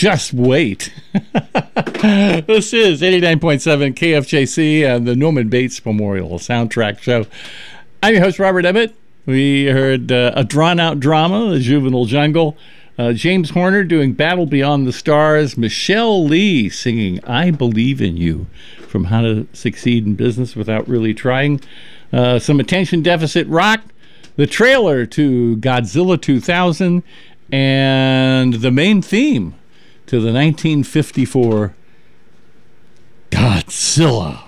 Just wait. This is 89.7 KFJC and the Norman Bates Memorial Soundtrack Show. I'm your host, Robert Emmett. We heard a drawn-out drama, The Juvenile Jungle. James Horner doing Battle Beyond the Stars. Michelle Lee singing I Believe in You from How to Succeed in Business Without Really Trying. Some attention deficit rock. The trailer to Godzilla 2000. And the main theme to the 1954 Godzilla.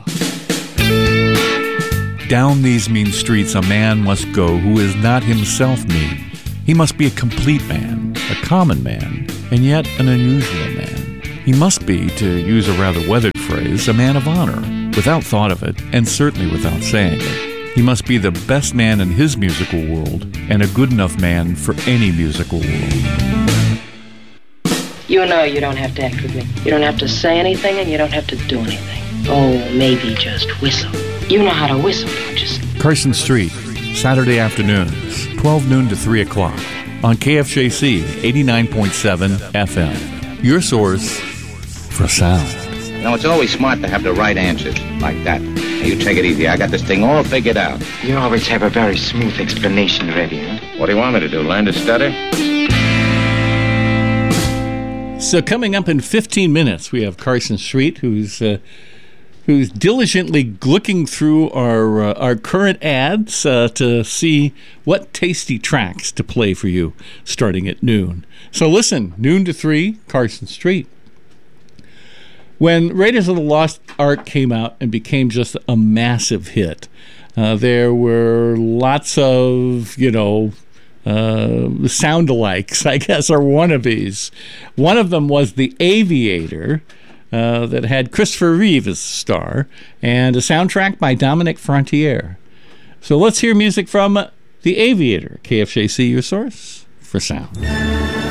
Down these mean streets a man must go who is not himself mean. He must be a complete man, a common man, and yet an unusual man. He must be, to use a rather weathered phrase, a man of honor, without thought of it, and certainly without saying it. He must be the best man in his musical world, and a good enough man for any musical world. You know you don't have to act with me. You don't have to say anything, and you don't have to do anything. Oh, maybe just whistle. You know how to whistle, don't you? Carson Street, Saturday afternoons, 12 noon to 3 o'clock, on KFJC 89.7 FM. Your source for sound. You know, it's always smart to have the right answers, like that. Now, you take it easy. I got this thing all figured out. You always have a very smooth explanation ready, huh? What do you want me to do, learn to stutter? So coming up in 15 minutes, we have Carson Street, who's diligently looking through our current ads to see what tasty tracks to play for you starting at noon. So listen, noon to 3, Carson Street. When Raiders of the Lost Ark came out and became just a massive hit, there were lots of, sound-alikes, I guess, or wannabes. One of them was The Aviator, that had Christopher Reeve as the star, and a soundtrack by Dominic Frontier. So let's hear music from The Aviator, KFJC, your source for sound.